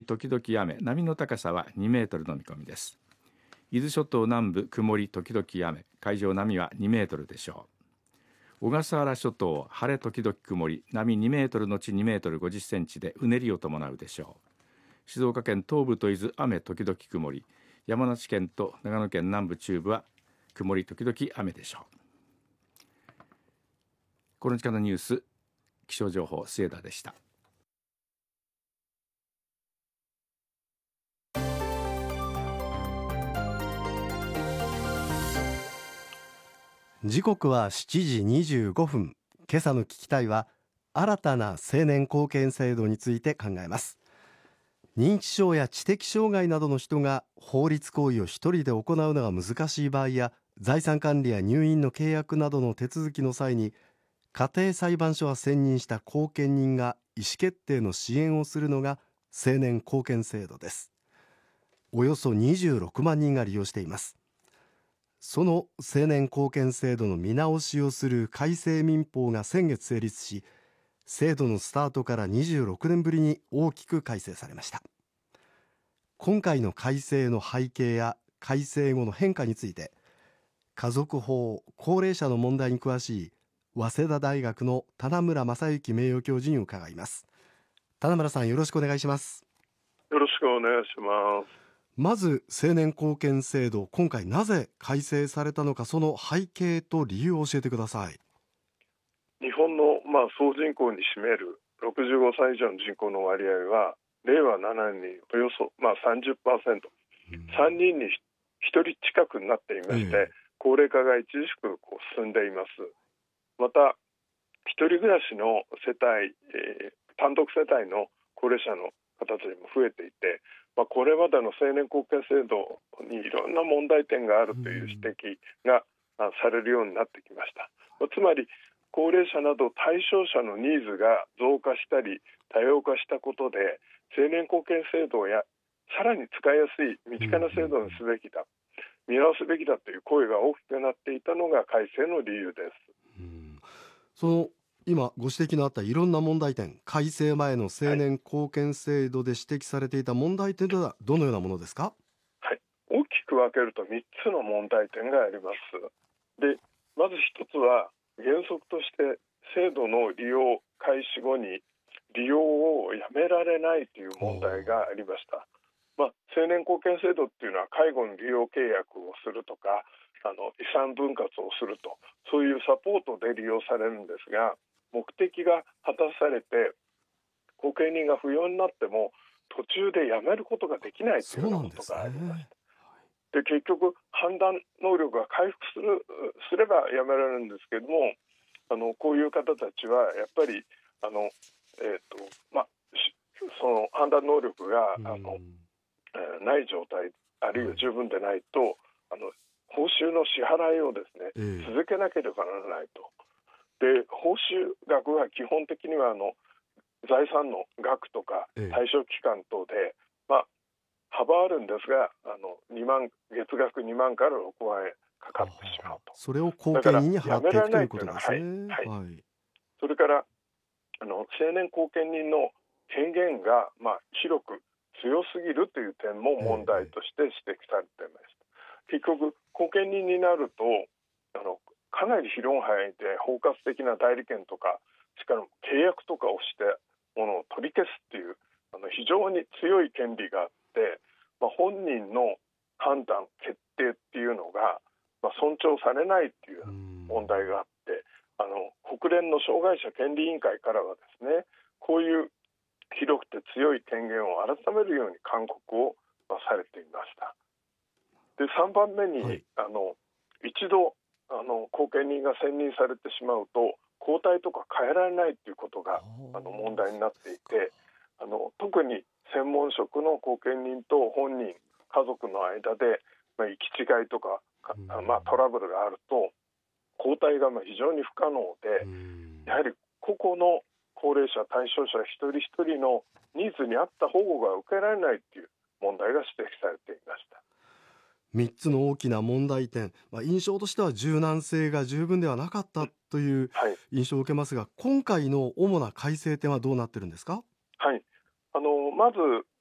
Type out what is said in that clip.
時々雨、波の高さは2メートルの見込みです。伊豆諸島南部曇り時々雨、海上波は2メートルでしょう。小笠原諸島晴れ時々曇り、波2メートルのち2メートル50センチでうねりを伴うでしょう。静岡県東部と伊豆雨時々曇り、山梨県と長野県南部中部は曇り時々雨でしょう。この時間のニュース、気象情報末田でした。 時刻は7時25分。今朝の聞きたいは新たな青年貢献制度について考えます。認知症や知的障害などの人が法律行為を一人で行うのが難しい場合や、財産管理や入院の契約などの手続きの際に家庭裁判所が選任した後見人が意思決定の支援をするのが青年貢献制度です。およそ26万人が利用しています。その青年貢献制度の見直しをする改正民法が先月成立し、制度のスタートから26年ぶりに大きく改正されました。今回の改正の背景や改正後の変化について、家族法・高齢者の問題に詳しい早稲田大学の棚村正幸名誉教授に伺います。棚村さん、よろしくお願いします。 よろしくお願いします。 まず青年貢献制度、今回なぜ改正されたのか、その背景と理由を教えてください。 日本の総人口に占める65歳以上の人口の割合は令和7年におよそ30%、3人に1人近くになっていまして、高齢化が著しく進んでいます。また一人暮らしの世帯、単独世帯の高齢者の方たちも増えていて、これまでの青年貢献制度にいろんな問題点があるという指摘がされるようになってきました。つまり高齢者など対象者のニーズが増加したり多様化したことで、青年貢献制度やさらに使いやすい身近な制度にすべきだ、見直すべきだという声が大きくなっていたのが改正の理由です。 その今ご指摘のあったいろんな問題点、改正前の青年貢献制度で指摘されていた問題点とはどのようなものですか？ 大きく分けると3つの問題点があります。で、まず1つは原則として制度の利用開始後に利用をやめられないという問題がありました。青年貢献制度っていうのは介護の利用契約をするとか遺産分割をすると、そういうサポートで利用されるんですが、目的が果たされて後見人が不要になっても途中でやめることができないというようなことがありました。で、結局判断能力が回復すればやめられるんですけども、こういう方たちはやっぱりその判断能力がない状態、あるいは十分でないと報酬の支払いをですね、続けなければならないと。で、報酬額は基本的には財産の額とか対象期間等で、幅あるんですが月額2万から6万円かかってしまうと。 それを後見人に払っていくということですね。 それから青年後見人の権限が広く強すぎるという点も問題として指摘されていました。結局後見人になるとかなり広い範囲で包括的な代理権とか、しかも契約とかをしてものを取り消すっていう非常に強い権利があって、本人の判断決定っていうのが尊重されないっていう問題があって、国連の障害者権利委員会からはですね、こういう広くて強い権限を改めるように勧告をされていました。で、3番目に、一度後見人が選任されてしまうと交代とか変えられないということが問題になっていて、特に専門職の後見人と本人家族の間で行き違いとかトラブルがあると交代が非常に不可能で、やはり個々の高齢者対象者一人一人のニーズに合った保護が受けられないという問題が指摘されていました。 3つの大きな問題点、印象としては柔軟性が十分ではなかったという印象を受けますが、今回の主な改正点はどうなってるんですか？ まず